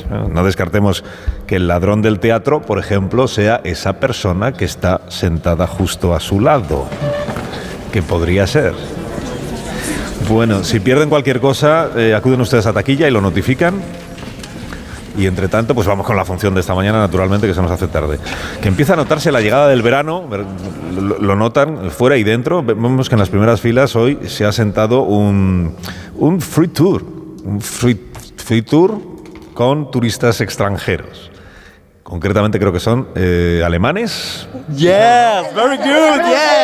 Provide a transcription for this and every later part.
No descartemos que el ladrón del teatro, por ejemplo, sea esa persona que está sentada justo a su lado, que podría ser. Bueno, si pierden cualquier cosa, acuden ustedes a taquilla y lo notifican. Y entre tanto, pues vamos con la función de esta mañana, naturalmente, que se nos hace tarde. Que empieza a notarse la llegada del verano, lo notan fuera y dentro. Vemos que en las primeras filas hoy se ha sentado un free tour, free tour con turistas extranjeros. Concretamente creo que son alemanes. Yes, very good,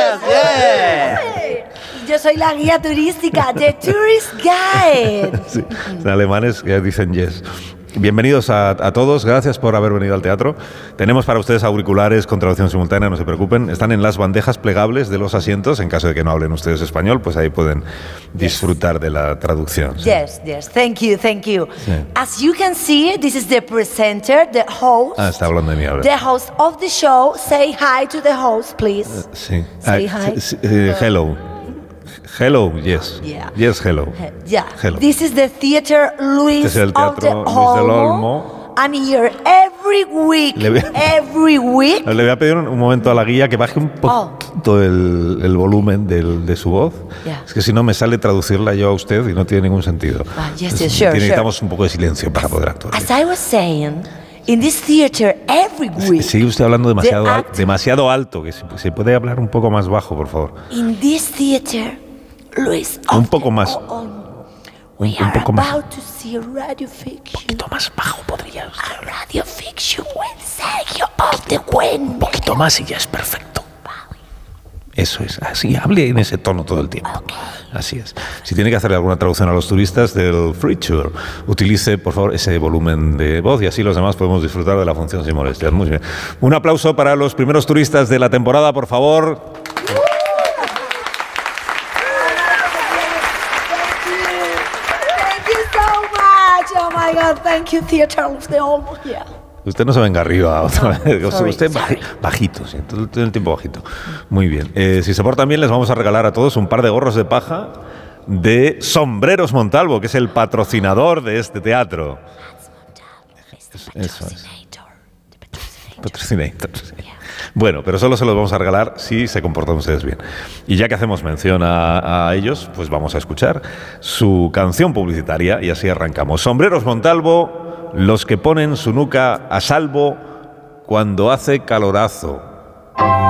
yes. Yo soy la guía turística, The Tourist Guide. Sí, son alemanes que dicen yes. Bienvenidos a todos, gracias por haber venido al teatro. Tenemos para ustedes auriculares con traducción simultánea, no se preocupen. Están en las bandejas plegables de los asientos, en caso de que no hablen ustedes español, pues ahí pueden disfrutar de la traducción. ¿Sí? Yes, thank you. Sí. As you can see, this is the presenter, the host. Está hablando de mí ahora. The host of the show. Say hi to the host, please. Sí. Say hi. Hello. Hello, yes. Yeah. Yes, hello. Yeah. Hello. This is the theater Luis Este es el of the teatro Luis del Olmo. And here every week, Le voy a pedir un momento a la guía que baje un poquito el volumen de su voz. Yeah. Es que si no me sale traducirla yo a usted y no tiene ningún sentido. Yes, sure. Necesitamos un poco de silencio para poder actuar. As I was saying, in this theater every week. Sigue usted hablando demasiado alto, que se puede hablar un poco más bajo, por favor. In this theater, Luis. Un poco más. We un are poco más. about to see a radio fiction. Un poquito más bajo podría usted. A radio fiction with Sergio of the Wind. Un poquito más y ya es perfecto. Eso es, así, hable en ese tono todo el tiempo. Okay. Así es. Si tiene que hacerle alguna traducción a los turistas del Free Tour, utilice, por favor, ese volumen de voz y así los demás podemos disfrutar de la función sin molestias. Muy bien. Un aplauso para los primeros turistas de la temporada, por favor. Oh my God, thank you, Theater of the Olmo. Yeah. Usted no se venga arriba otra vez. Usted bajito, sí, todo el tiempo bajito. Muy bien. Si se portan bien, les vamos a regalar a todos un par de gorros de paja de Sombreros Montalvo, que es el patrocinador de este teatro. Eso es. Patrocinator. Sí. Bueno, pero solo se los vamos a regalar si se comportan ustedes bien. Y ya que hacemos mención a ellos, pues vamos a escuchar su canción publicitaria y así arrancamos. Sombreros Montalvo, los que ponen su nuca a salvo cuando hace calorazo.